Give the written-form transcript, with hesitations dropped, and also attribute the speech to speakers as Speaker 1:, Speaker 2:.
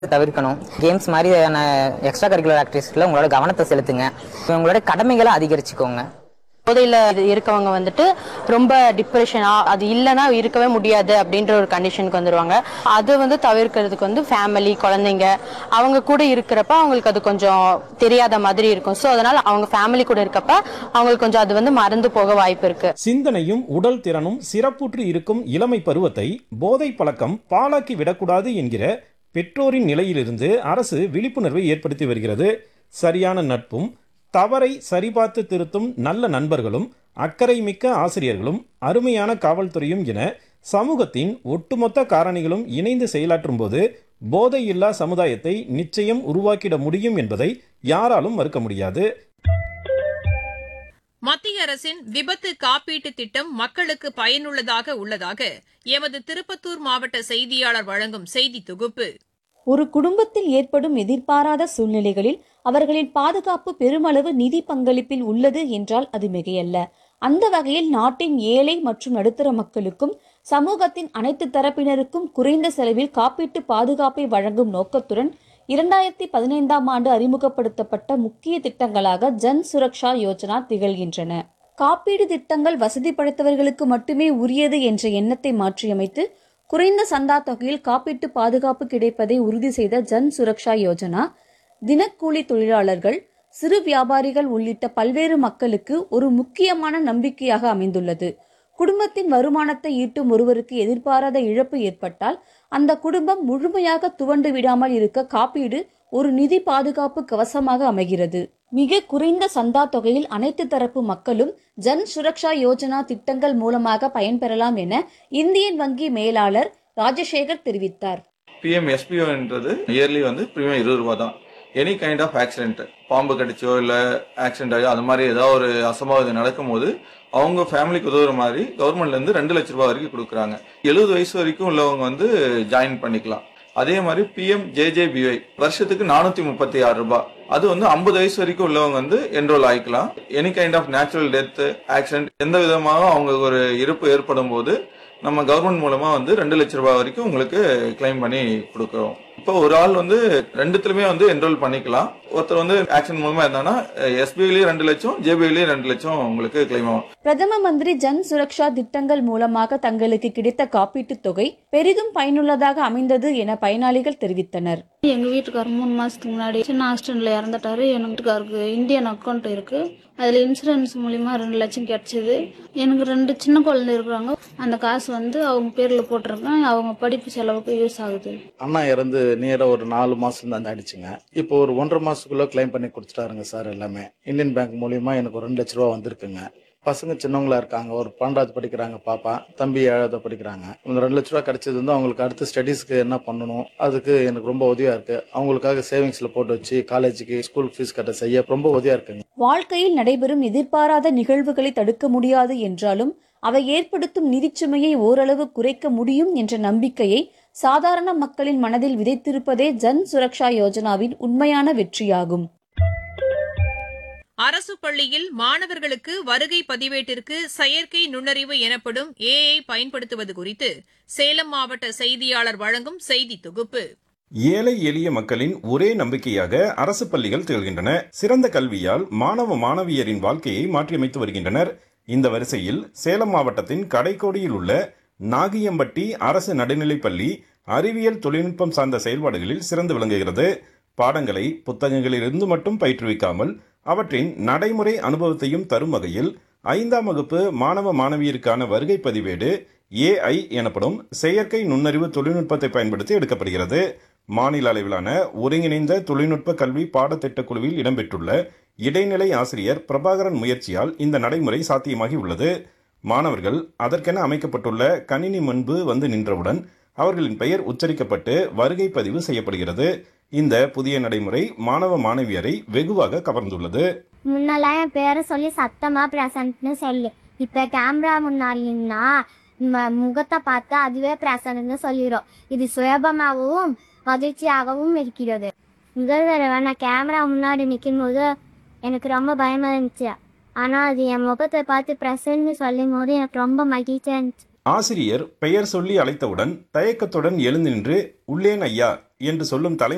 Speaker 1: தவிர்க்கணும். கேம்ஸ் மாதிரியான extra curricular ஆக்டிவிட்டிஸ்ல உங்களோட கவனத்தை செலுத்துங்க. உங்களோட கடமைகளை அதிகரிச்சுக்கோங்க.
Speaker 2: போதையில இருக்கவங்க வந்துட்டு ரொம்ப டிப்ரெஷனா அது இல்லைன்னா இருக்கவே முடியாது அப்படின்ற ஒரு கண்டிஷனுக்கு வந்துருவாங்க. அது வந்து தவிர்க்கிறதுக்கு வந்து ஃபேமிலி, குழந்தைங்க அவங்க கூட இருக்கிறப்ப அவங்களுக்கு அது கொஞ்சம் தெரியாத மாதிரி இருக்கும். ஸோ அதனால அவங்க ஃபேமிலி கூட இருக்கப்ப அவங்களுக்கு கொஞ்சம் அது வந்து மறந்து போக வாய்ப்பு இருக்கு.
Speaker 3: சிந்தனையும் உடல் திறனும் சிறப்புற்று இருக்கும் இளமை பருவத்தை போதை பழக்கம் பாழாக்கி விடக்கூடாது என்கிற பெற்றோரின் நிலையிலிருந்து அரசு விழிப்புணர்வை ஏற்படுத்தி வருகிறது. சரியான நட்பும் தவறை சரிபார்த்து திருத்தும் நல்ல நண்பர்களும் அக்கறை மிக்க ஆசிரியர்களும் அருமையான காவல்துறையும் என சமூகத்தின் ஒட்டுமொத்த காரணிகளும் இணைந்து செயலாற்றும் போது போதையில்லா சமுதாயத்தை நிச்சயம் உருவாக்கிட முடியும் என்பதை யாராலும் மறுக்க முடியாது.
Speaker 4: மத்திய அரசின் விபத்து காப்பீட்டு திட்டம் மக்களுக்கு பயனுள்ளதாக உள்ளதாக எமது திருப்பத்தூர் மாவட்ட செய்தியாளர் வழங்கும் செய்தி தொகுப்பு.
Speaker 5: ஒரு குடும்பத்தில் ஏற்படும் எதிர்பாராத சூழ்நிலைகளில் அவர்களின் பாதுகாப்பு பெருமளவு நிதி பங்களிப்பில் உள்ளது என்றால் அது மிகையல்ல. அந்த வகையில் நாட்டின் ஏழை மற்றும் நடுத்தர மக்களுக்கும் சமூகத்தின் அனைத்து தரப்பினருக்கும் குறைந்த செலவில் காப்பீட்டு பாதுகாப்பை வழங்கும் நோக்கத்துடன் 2015ஆம் ஆண்டு அறிமுகப்படுத்தப்பட்ட முக்கிய திட்டங்களாக ஜன் சுரக்ஷா யோஜனா திகழ்கின்றன. காப்பீடு திட்டங்கள் வசதி படைத்தவர்களுக்கு மட்டுமே உரியது என்ற எண்ணத்தை மாற்றியமைத்து குறைந்த சந்தா தொகையில் காப்பீட்டு பாதுகாப்பு கிடைப்பதை உறுதி செய்த ஜன் சுரக்ஷா யோஜனா தினக்கூலி தொழிலாளர்கள், சிறு வியாபாரிகள் உள்ளிட்ட பல்வேறு மக்களுக்கு ஒரு முக்கியமான நம்பிக்கையாக அமைந்துள்ளது. குடும்பத்தின் வருமானத்தை ஈட்டும் ஒருவருக்கு எதிர்பாராத இழப்பு ஏற்பட்டால் அந்த குடும்பம் முழுமையாக துவண்டு விடாமல் இருக்க காப்பீடு ஒரு நிதி பாதுகாப்பு கவசமாக அமைகிறது. மிக குறைந்த சந்தா தொகையில் அனைத்து தரப்பு மக்களும் ஜன் சுரக்ஷா யோஜனா திட்டங்கள் மூலமாக பயன்பெறலாம் என இந்தியன் வங்கி மேலாளர் ராஜசேகர் தெரிவித்தார்.
Speaker 6: PMSBO என்றது இயர்லி வந்து பிரீமியம் 20 ரூபாய் தான். எனி கைண்ட் ஆஃப் ஆக்சிடென்ட், பாம்பு கடிச்சோ இல்ல ஆக்சிடென்ட் ஆகி அது மாதிரி ஏதாவது ஒரு அசம்பாவிதம் நடக்கும் போது அவங்க ஃபேமிலிக்கு உதவுற மாதிரி கவர்மெண்ட்ல இருந்து 2 லட்சம் ரூபாய் வரைக்கும் கொடுக்குறாங்க. 70 வயசு வரைக்கும் உள்ளவங்க வந்து ஜாயின் பண்ணிக்கலாம். அதே மாதிரி PMJJBY வருஷத்துக்கு 436 ரூபாய். அது வந்து 50 வயசு வரைக்கும் உள்ளவங்க வந்து enrol ஆயிக்கலாம். Any kind of natural death, accident எந்த விதமாக அவங்க ஒரு இறப்பு ஏற்படும் போது நம்ம கவர்மெண்ட் மூலமா வந்து 2 லட்சம் ரூபாய் வரைக்கும் உங்களுக்கு கிளைம் பண்ணி கொடுக்குறோம். இப்போ ஒரு ஆள் வந்து ரெண்டுத்துலயுமே வந்து என்ரோல் பண்ணிக்கலாம். ஒருத்தர் வந்து ஆக்சிடென்ட் மூலமா இருந்தாங்கன்னா SBIலயே 2 லட்சம், JBIலயே 2 லட்சம் உங்களுக்கு கிளைம் ஆகும்.
Speaker 5: பிரதம மந்திரி ஜன் சுரக்ஷா திட்டங்கள் மூலமாக தங்களுக்கு கிடைத்த காப்பீட்டு தொகை பெரிதும் பயனுள்ளதாக அமைந்தது என பயனாளிகள் தெரிவித்தனர்.
Speaker 7: எங்க வீட்டுக்காரர் 3 மாசத்துக்கு முன்னாடி சின்ன ஆக்சிடென்ட்ல இறந்துட்டாரு. என் வீட்டுக்காருக்கு இந்தியன் அக்கௌண்ட் இருக்கு. அதுல இன்சூரன்ஸ் மூலியமா 2 லட்சம் கிடைச்சது. எனக்கு 2 சின்ன குழந்தை இருக்கிறாங்க. அந்த காசு வந்து அவங்க பேர்ல போட்டிருக்கேன். அவங்க படிப்பு செலவுக்கு யூஸ் ஆகுது.
Speaker 8: அண்ணா இறந்து நேர ஒரு 4 மாசம் தான் ஆயிடுச்சுங்க. இப்போ ஒரு 1.5 மாசத்துக்குள்ள கிளைம் பண்ணி கொடுத்துட்டாருங்க சார். எல்லாமே இந்தியன் பேங்க் மூலியமா எனக்கு ஒரு 2 லட்சம் ரூபா வந்திருக்குங்க. பசங்க சின்னவங்களா இருக்காங்க. ஒரு 12வது படிக்கிறாங்க பாப்பா, தம்பி 7வது படிக்கிறாங்க. இந்த 2 லட்ச ரூபா கிடைச்சது வந்து அவங்களுக்கு அடுத்த ஸ்டடீஸ்க்கு என்ன பண்ணணும் அதுக்கு எனக்கு ரொம்ப உதவியா இருக்கு. அவங்களுக்காக சேவிங்ஸ்ல போட்டு வச்சு காலேஜுக்கு ஸ்கூல் ஃபீஸ் கட்ட செய்ய ரொம்ப உதவியா இருக்குங்க.
Speaker 5: வாழ்க்கையில் நடைபெறும் எதிர்பாராத நிகழ்வுகளை தடுக்க முடியாது என்றாலும் அவை ஏற்படுத்தும் நிதிச்சுமையை ஓரளவு குறைக்க முடியும் என்ற நம்பிக்கையை சாதாரண மக்களின் மனதில் விதைத்திருப்பதே ஜன் சுரக்ஷா யோஜனாவின் உண்மையான வெற்றியாகும்.
Speaker 4: அரசு பள்ளியில் மாணவர்களுக்கு வருகை பதிவேட்டிற்கு செயற்கை நுண்ணறிவு எனப்படும் AI பயன்படுத்துவது குறித்து சேலம் மாவட்ட செய்தியாளர் வழங்கும் செய்தி தொகுப்பு.
Speaker 3: ஏழை எளிய மக்களின் ஒரே நம்பிக்கையாக அரசு பள்ளிகள் திகழ்கின்றன. சிறந்த கல்வியால் மாணவ மாணவியரின் வாழ்க்கையை மாற்றியமைத்து வருகின்றனர். இந்த வரிசையில் சேலம் மாவட்டத்தின் கடைக்கோடியில் உள்ள நாகியம்பட்டி அரசு நடுநிலைப்பள்ளி அறிவியல் தொழில்நுட்பம் சார்ந்த செயல்பாடுகளில் சிறந்து விளங்குகிறது. பாடங்களை புத்தகங்களிலிருந்து மட்டும் பயிற்றுவிக்காமல் அவற்றின் நடைமுறை அனுபவத்தையும் தரும் வகையில் 5ஆம் வகுப்பு மாணவ மாணவியருக்கான வருகை பதிவேடு AI எனப்படும் செயற்கை நுண்ணறிவு தொழில்நுட்பத்தை பயன்படுத்தி எடுக்கப்படுகிறது. மாநில அளவிலான ஒருங்கிணைந்த தொழில்நுட்ப கல்வி பாடத்திட்ட குழுவில் இடம்பெற்றுள்ள இடைநிலை ஆசிரியர் பிரபாகரன் முயற்சியால் இந்த நடைமுறை சாத்தியமாகி உள்ளது. மாணவர்கள் அதற்கென அமைக்கப்பட்டுள்ள கணினி முன்பு வந்து நின்றவுடன் அவர்களின் பெயர் உச்சரிக்கப்பட்டு வருகை பதிவு செய்யப்படுகிறது. இந்த புதிய நடைமுறை மாணவ மாணவியரை வெகுவாக கவர்ந்துள்ளது.
Speaker 9: முன்னெல்லாம் என் பேரை சொல்லி சத்தமா பிரசன்ட்னு சொல்லு. இப்ப கேமரா முன்னாடினா முகத்தை பார்த்து அதுவே பிரசன்ட்னு சொல்லிடும். இது சுலபமாகவும் மகிழ்ச்சியாகவும் இருக்கிறது. முதல் தடவை நான் கேமரா முன்னாடி நிற்கும் போது எனக்கு ரொம்ப பயமா இருந்துச்சு. ஆனா அது என் முகத்தை பார்த்து பிரசன்ட்னு சொல்லும் போது எனக்கு ரொம்ப மகிழ்ச்சியா இருந்துச்சு.
Speaker 3: ஆசிரியர் பெயர் சொல்லி அழைத்தவுடன் தயக்கத்துடன் எழுந்து நின்று உள்ளேன் ஐயா என்று சொல்லும் தலைமை